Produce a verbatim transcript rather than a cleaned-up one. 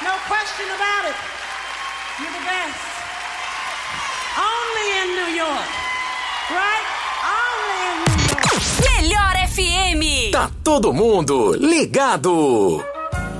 No question about it. You're the best. Only in New York. Right? Only in New York. Melhor F M. Tá todo mundo ligado.